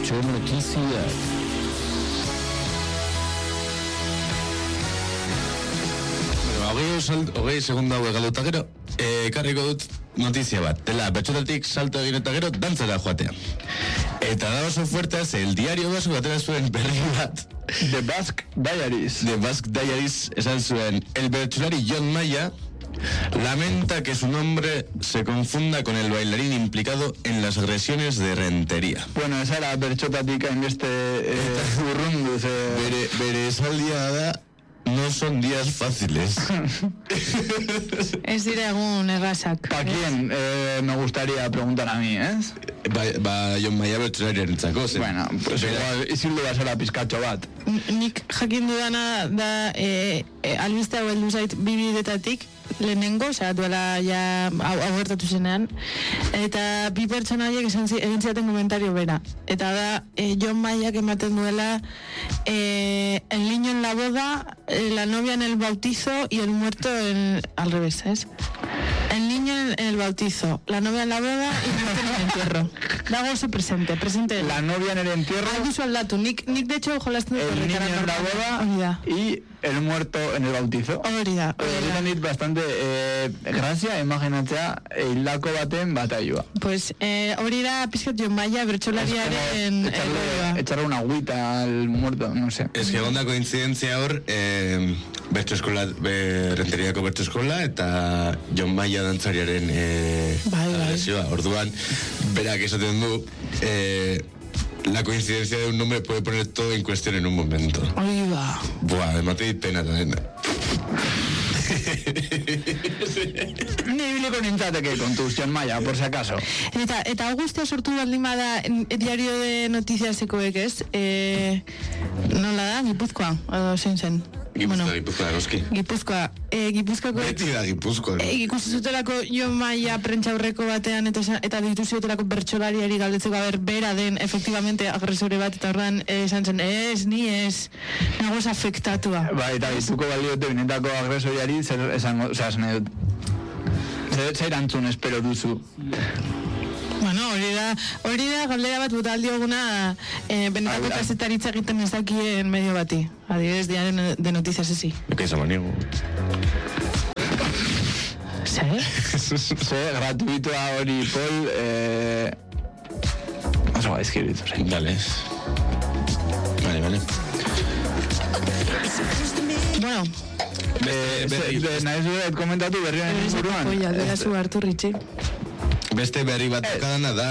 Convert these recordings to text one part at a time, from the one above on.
Bertso notiziak. Hogei segundo hau egalduta gero, ekarriko dut notizia bat. Dela, bertsotatik salto egin eta gero, dantzara joatea. Eta da oso fuertez, el diario vasco atera zuen berri bat. The Basque Diaries. The Basque Diaries esan zuen, el bertsolari Jon Maia lamenta que su nombre se confunda con el bailarín implicado en las agresiones de Rentería. Bueno, esa era bertsotatik hainbeste urrunduz. Bere esaldia da, no son días fáciles. Ez dira egun errazak. ¿Pa quién? Me gustaría preguntar a mí, ¿eh? Jon Maia bertsolariarentzako. Bueno, pues igual, izildu basara pizkatxo bat. Nik jakin dudana da albiste hau heldu zait bibidetatik, lehenengo, duela ja hau gertatu zenean, eta bi pertsona horiek egin ziaten komentario bera. Eta da, Jon Maiak ematen duela el niño en la boda, la novia en el bautizo y el muerto al revés, ¿es? El niño en el bautizo, la novia en la boda y el muerto en el entierro. Dago oso presente. La novia en el entierro. Alduzu aldatu, nik de hecho jolasten dut. El niño en la boda y el muerto en el bautizo. Hori da. Egiten dit bastante grazia, imaginatzea, hildako baten batailua. Pues hori da pizkat Jon Maia bertsolariaren echarle una agüita al muerto, no sé. Ez que egon da kointzidentzia hor, Renteriako bertsoeskola eta Jon Maia dantzariaren agresioa. Orduan, berak esaten du, la coincidencia de un nombre puede poner todo en cuestión en un momento. Ahí va. Buah, me maté pena también. Ni biliko nintzateke kontuz, Jon Maia, por si acaso. Eta Augustia sortu baldin bada diario de notiziasekoek, ez? Nola da, Gipuzkoa, edo zein zen? Gipuzkoa, noski. Gipuzkoako... Beti da Gipuzkoa. Ikusi zutelako Jon Maia prentxaurreko batean eta dituziotelako bertsolariari galdetzeko bera den efectivamente agresore bat, eta horren esan zen, ni ez, nagoz afektatua. Ba, eta dituko baliote binetako agresoriari zer esango, esan edut. Zer antzun espero duzu. Bueno, hori da galdera bat bota aldioguna benetako kazetaritza egiten ez dakien medio bati. Adibidez, diario de noticias ezi. Eka izan maniego. Ze, gratuitoa hori, Pol, oso gaizkiritu, zen. Dale. Vale. Bueno. Nahez duet komentatu berrioan inguruan. Oia, dira zu hartu ritxi. Beste berri bat kadana da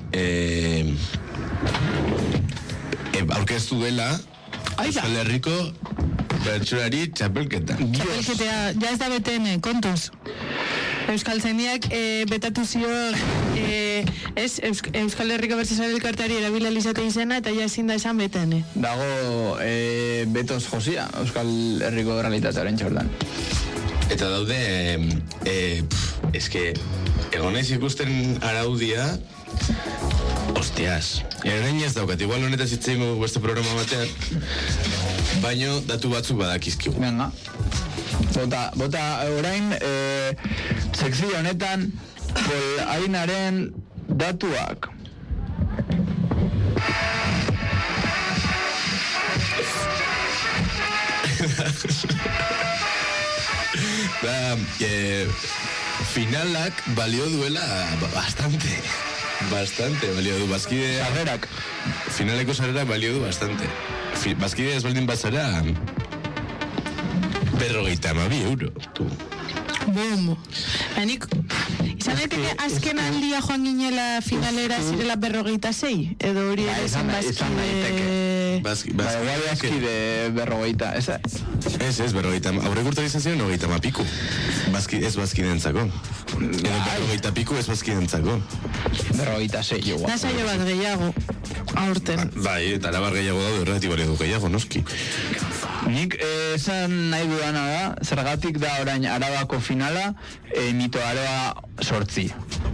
aurkeztu dela Euskal Herriko bertsolari txapelketa. Txapelketea, ja ez da BTN, kontuz. Euskaltzaindiak betatu zion Euskal Herriko bertsolari elkarteari erabili izate izena eta ja ezin da esan BTN. Dago betoz josia Euskal Herriko realitatearen txordan. Eta daude eske egonez ikusten araudia, hostias, erain ez daukat, igual honetaz itzengo beste programa batean, baino datu batzuk badakizkigu. Venga, bota orain sekzio honetan Polainaren datuak. Da, finalak balio duela bastante balio du bazkide sarrerak. Finaleko sarrerak balio du bastante. Bazkide ez baldin bazara 52 euro. Boom. Hanik, izan daiteke azken aldia joan ginela finalera zirela 56? Edo hori ere zen bazkide 50, ez? Ez, 50, aurrek urtalizazioen 50 piku. Ez bazkidentzako. Edo 50 piku ez bazkidentzako. 56 igual. Da saio bat gehiago, aurten. Bai, eta labar gehiago daude horretik balio du gehiago, noski. Nik esan nahi dudana da, zergatik da orain Arabako finala, mito Araba 8.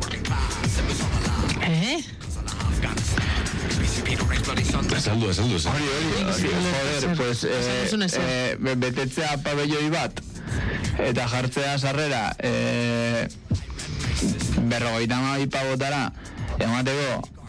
Azaldu. Joder, pues betetzea pabelloi bat eta jartzea sarrera 52 pagotara emateko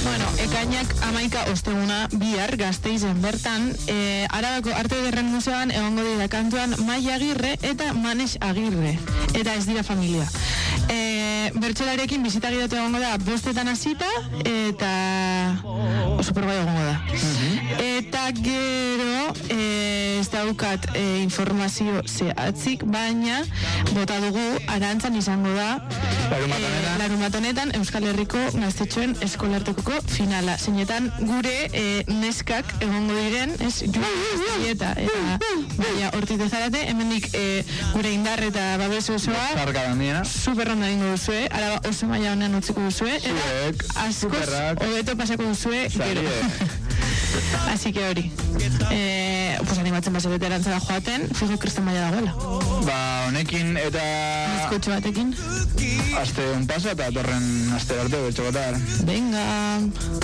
Bueno, ekainak 11 osteguna bihar Gasteizen bertan, Arabako Arte Ederren Museoan egongo dira kantuan Maia Agirre eta Manes Agirre, eta ez dira familia. Bertsolarekin bizita girotu egongo da 5:00 hasita, eta supergai egongo da. Eta gero, ez daukat informazio zehatzik, baina bota dugu Arantzan izango da Larunbat honetan Euskal Herriko gaztetxoen eskolartekoko finala. Zeinetan gure neskak egongo diren, ez, eta baina hortik ezarate, hemendik gure indar eta babes osoa superronda dingo duzue, Araba oso maila honean utziko duzue, eta askoz hobeto pasako duzue gero. Así que hori. Pues animatzen bazabete Arantzara joaten, fijo kristan maila dagoela. Honekin eta bizkotxo batekin aste un pasa eta torren aste arte betxokotar. Venga.